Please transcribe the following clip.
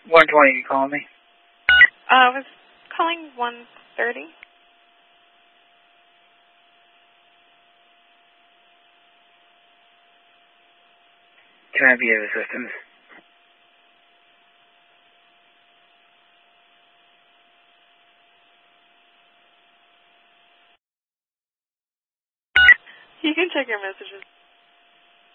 120, you calling me? I was calling 130. Can I be of assistance? You can check your messages.